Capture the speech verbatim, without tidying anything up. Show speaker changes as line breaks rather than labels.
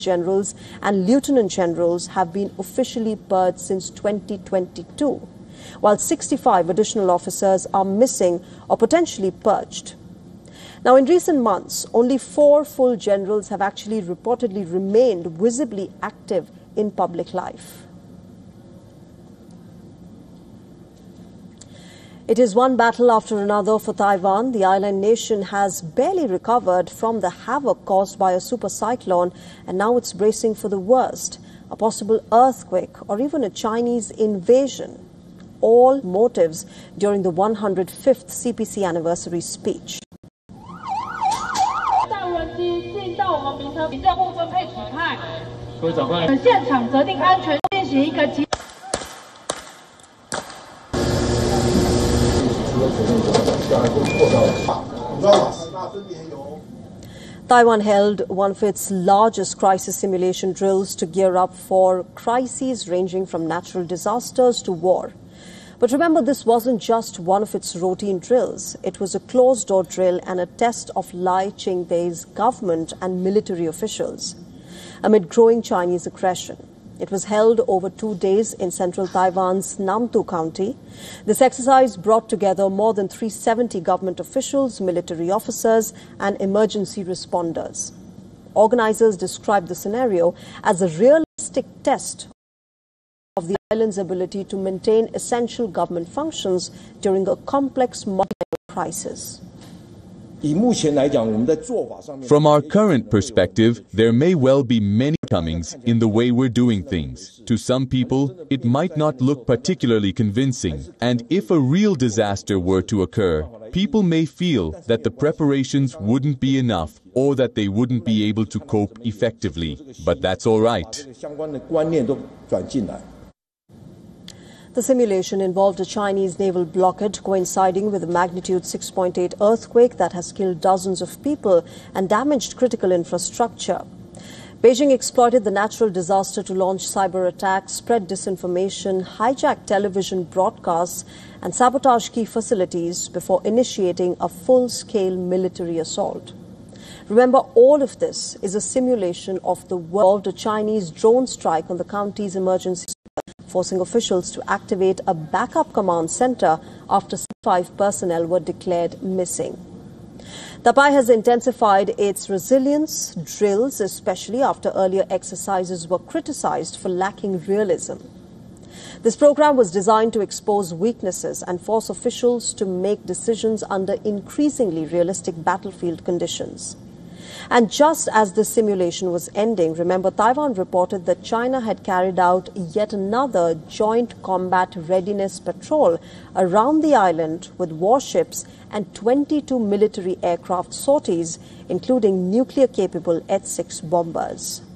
generals and lieutenant generals have been officially purged since twenty twenty-two, while sixty-five additional officers are missing or potentially purged. Now, in recent months, only four full generals have actually reportedly remained visibly active in public life. It is one battle after another for Taiwan. The island nation has barely recovered from the havoc caused by a super cyclone, and now it's bracing for the worst, a possible earthquake or even a Chinese invasion. All motives during the one hundred fifth C P C anniversary speech. Taiwan held one of its largest crisis simulation drills to gear up for crises ranging from natural disasters to war. But remember, this wasn't just one of its routine drills. It was a closed-door drill and a test of Lai Ching-tei's government and military officials amid growing Chinese aggression. It was held over two days in central Taiwan's Nam Tu County. This exercise brought together more than three hundred seventy government officials, military officers, and emergency responders. Organizers described the scenario as a realistic test of the island's ability to maintain essential government functions during a complex multi-level crisis.
From our current perspective, there may well be many shortcomings in the way we're doing things. To some people, it might not look particularly convincing. And if a real disaster were to occur, people may feel that the preparations wouldn't be enough or that they wouldn't be able to cope effectively. But that's all right.
The simulation involved a Chinese naval blockade coinciding with a magnitude six point eight earthquake that has killed dozens of people and damaged critical infrastructure. Beijing exploited the natural disaster to launch cyber attacks, spread disinformation, hijack television broadcasts, and sabotage key facilities before initiating a full-scale military assault. Remember, all of this is a simulation of the world. A Chinese drone strike on the county's emergency, forcing officials to activate a backup command center after five personnel were declared missing. Tapai has intensified its resilience drills, especially after earlier exercises were criticized for lacking realism. This program was designed to expose weaknesses and force officials to make decisions under increasingly realistic battlefield conditions. And just as the simulation was ending, remember, Taiwan reported that China had carried out yet another joint combat readiness patrol around the island with warships and twenty-two military aircraft sorties, including nuclear-capable H six bombers.